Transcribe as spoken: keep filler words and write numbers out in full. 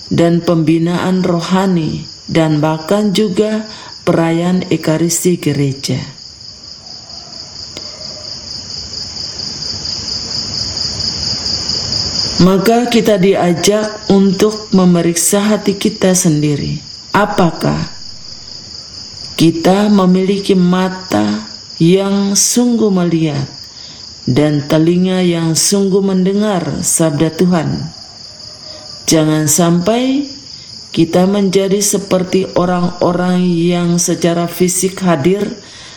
dan pembinaan rohani, dan bahkan juga perayaan Ekaristi gereja. Maka kita diajak untuk memeriksa hati kita sendiri. Apakah kita memiliki mata yang sungguh melihat dan telinga yang sungguh mendengar sabda Tuhan? Jangan sampai kita menjadi seperti orang-orang yang secara fisik hadir